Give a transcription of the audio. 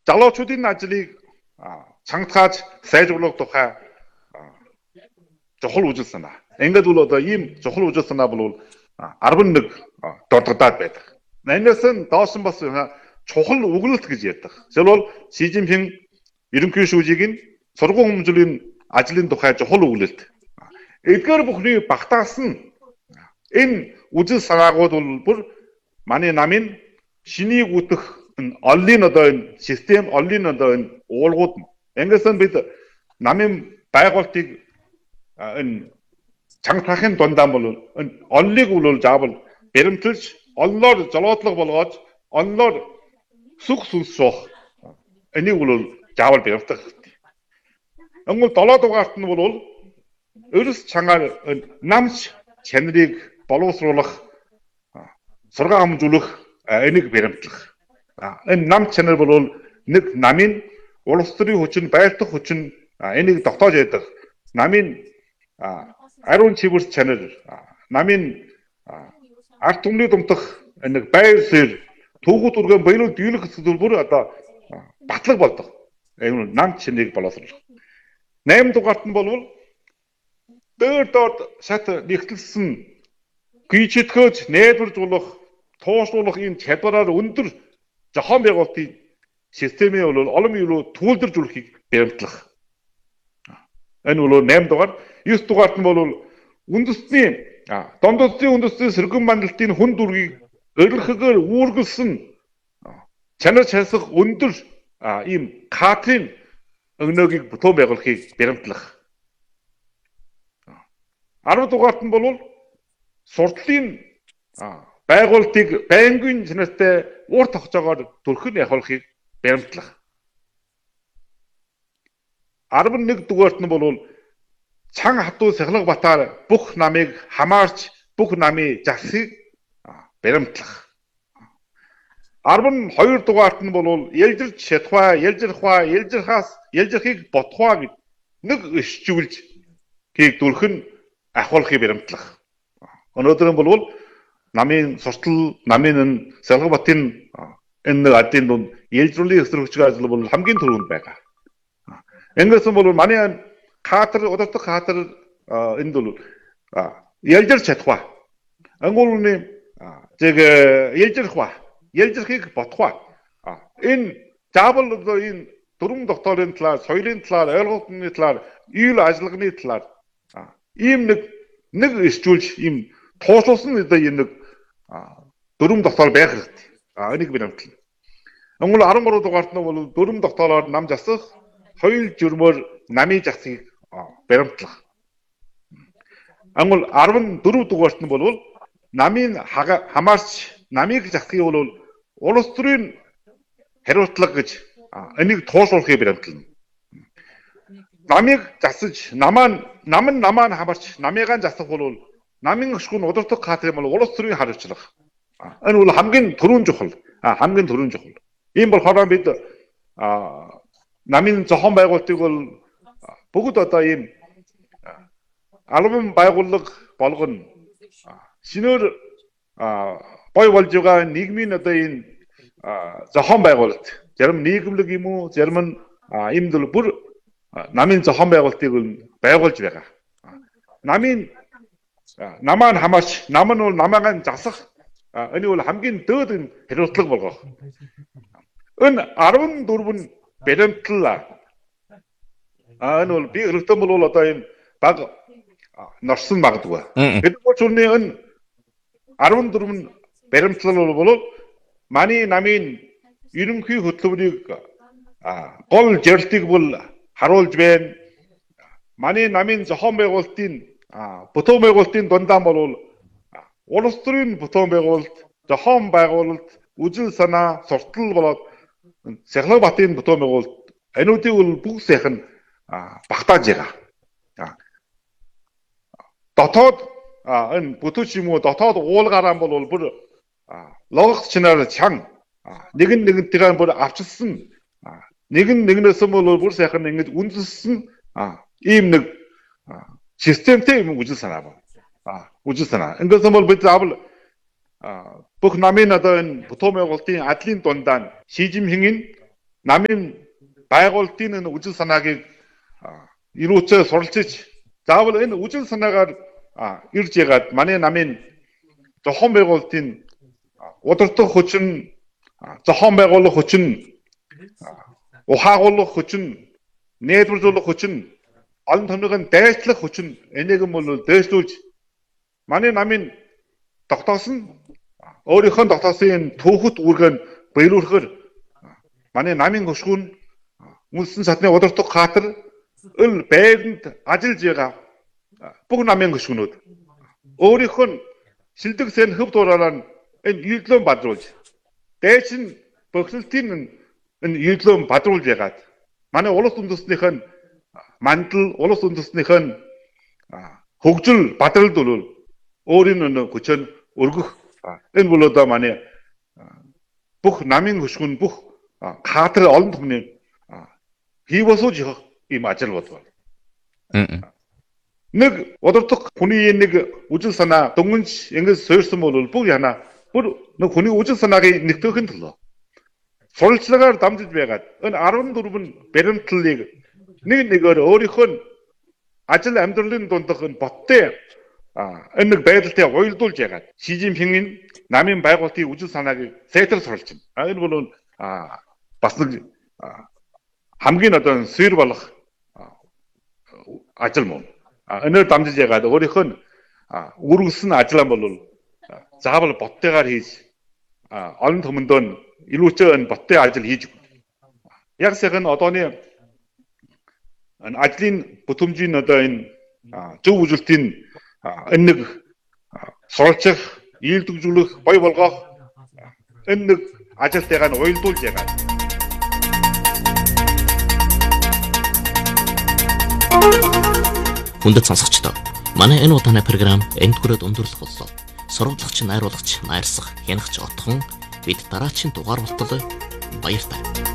залуучуудын ажлыг чангатгааж сайжруулах тухай чухал үжил санаа. Ингээд бол одоо ийм чухал үжил санаа бол 11 дурддаад байдаг. Энэс нь доош нь бас чухал үгнэлт гэж ярьдаг. Жишээлбэл Си Жинпин ерөнхий шүүжийг сургууль хүмүүжлийн ажлын тухай чухал үгнэлт. Эдгээр бүхний багтаас нь энэ үжил санаагууд бол бүр манай намын шинийг үтэх оллын одоо энэ систем, оллын одоо энэ уулгууд. Ингээс нь бид намын байгуултыг энэ чангатахын дундаа бол энэ оллыг бол заавал баримталж, оллоор жолоодлого болгоод, оллоор сүх сүнсөх энийг бол заавал баримтах. Өнгө 7 дугаарт нь бол өрс чангаар намч чанарыг боловсруулах, сургаан хамжуулах энийг баримтлах. Энэ нам чанар бол нэг намын улс төрийн хүчин, байлдах хүчин энийг тогтоож яддаг. Намын ариун чивэрс чанар, намын ард түмний думтах нэг байр суурь, түүхүүд үргэн баяруу дийлэх хэсэг бүр одоо батлаг болдог. Энэ нам чанарыг боловсруулах. 8 дугаарт нь бол доод шат нэгтлсэн гүйчэтгэж, нээдвэржүүлэх, туушлуулах энэ чадвараар өндөр зохион байгуулалтын системийг бол олон юуруу түүлдэржүүлэхийг баримтлах. Энэ бол 8 дугаар. 9 дугаарт нь бол үндэсний дондоцны үндэсний сэргэн мандалтын хүн дүргийг өргөхөөр үүргэлсэн чанар чансах өндөр ийм кадрын өгнөөгийг бүтээн байгуулахыг баримтлах. 10 дугаарт нь бол сурдлын байгуултыг байнгын чанартай урт тогтоогоор төрхөн явуулахыг баримтлах. 11 дугаарт нь бол Чан хатуу Сахлаг Батар бүх намыг хамаарч бүх намын засгийг баримтлах. 12 дугаарт нь бол ялжирч шатхуа, ялжирхуа, ялжирхийг ботхуа гэд нэг ишжүүлж хийг дүрхэн ахуулахыг баримтлах. Өнөөдөр нь бол намын суртал, намын Сахлаг Батын энэ адын дунд ялжруулын эсрэг хүчний ажил бол хамгийн түрүүнд байгаа. Ингээс бол манай хатар удирдах хатар энд бол ялжирч чадхуа. Ангуулны зэг ялжирхуа, ялжирхийг ботхуа. Энэ заавал энэ дөрвөн докторийн талаар, соёлын талаар, ойлголтны талаар, үйл ажиллагааны талаар ийм нэг ишжүүлж ийм туушлуулсан одоо энэ нэг дөрвөн доктор байх хэрэгтэй. Энийг би намтлаа. Өнгөл 13 дугаарт нь бол дөрвөн доктороор нам засах, соёл журмоор намын засгийг баримтлах. Ангол 14 дугаарт нь бол намын хамаарч намыг засахыг бол улс төрийн хариуцлага гэж энийг туушлуулахыг баримтлана. Намыг засаж нам нь хамаарч намыгаа засах бол намын өшгөн удирдах хаатрын бол улс төрийн хариуцлага. Энэ бол хамгийн түрүүн чухал. Хамгийн түрүүн чухал. Ийм болохоор бид намын зохион байгуулалтыг бол бүгд одоо ийм албан байгууллага болгоно. Шинээр бой болж байгаа нийгмийн одоо энэ зохион байгуулалт. Зарим нийгэмлэг юм уу, зарим нь ийм л бүр намын зохион байгуулалтыг байгуулж байгаа. Намаа хамаарч, нам нь бол намаагаа засах энэ бол хамгийн дээд хариуцлага болгох. Энэ 14 нь баримтлал. Энэ бол би өргөтөн бол одоо энэ баг норсон магадгүй. Бид бол чүрний энэ 14 нь баримтлал бол манай намын ерөнхий хөтөлбөрийг гол зорилтыг бол харуулж байна. Манай намын зохион байгуулалтын бүтээн байгуулалтын дундаа бол улс төрийн бүтээн байгуулалт, зохион байгуулалт, үжил санаа, суртал болоод Сахлаг Батын бүтээн байгуулалт энүүдийг бол бүх сайхан багтааж байгаа. Дотоод энэ бүтүүч юм уу дотоод уулгаараа бол бүр логик чинаар чан нэгнтэйгээ бүр авчилсан нэгнээс бол бүр сайхан ингэж үндэссэн ийм нэг системтэй юм үжил санаа байна. Үжил санаа. Ингээд бол бид заавал бүх намын одоо энэ бүтээн байгуулалтын адлын дундаа Си Жинпингийн намын байгуулалтын энэ үжил санаагийг ирүүцээ суралцж заавал энэ үжил санаагаар ирж ягаад манай намын зохион байгуулалтын удирдах хүчин зохион байгуулах хүчин ухаагуулах хүчин нээдвэрлэх хүчин олон томьёогын дайчлах хүчин энийг бол дээшлүүлж манай намын тогтоосон өөрийнхөө тогтоосон түүхэт үүргэн биелүүлэхээр манай намын хөшгүүн үндэстэн садны удирдах хаалтар ил байранд ажиллаж байгаа бүх намын хөшгүүнүүд өөрийнхөө шилдэг сэн хөв дуураараа энэ юудлон бадруулж дээшин бохирдлын энэ юудлон бадруулж ягаад манай улс үндэстнийх нь мандал улс үндэстнийх нь хөгжил бадралд бол өөрийн хүчээр өргөх энэ бол одоо манай бүх намын хөшгүүн бүх хаалтар олон түмний хийвсууж явах ийм ажил бодвол нэг удирдах хүний нэг үжил санаа дөнгөнж ингэж суурьсан бол бүх яна бүр нэг хүний үжил санааг нэгтгэхийн төлөө суралцлагаар дамжиж байгаад энэ 14 баримтлалыг нэг нэгээр өөрийнхөө ажил амьдралын дундах энэ боттой энэ нэг байдалтай уялдуулж ягаад Ши Жинпингийн намын байгуулалтын үжил санааг сайтар суралцна. Энэ бол бас нэг хамгийн одоо сүйр болох ажил мөн. Энээр дамжиж ягаад өөрийнх нь үргэлжлэн ажиллаа бол заавал боттойгоор хийж олон түмэндөө илүүчээ энэ боттой ажил хийж яг сайхан одооны ажлын бүтэмжийн одоо энэ зөв үжилтийн энэ нэг суралцах, ийдэгжүүлэх, бой болгох энэ нэг ажилтайгаа нь уялдуулж ягаад. Хүндэт сонсогчдоо манай энэ удааны програм энд хүрээд өндөрлөх боллоо. Сурвалжлагч, найруулагч, найрсах, хянагч отхон бид дараагийн дугаар болтол баяртай.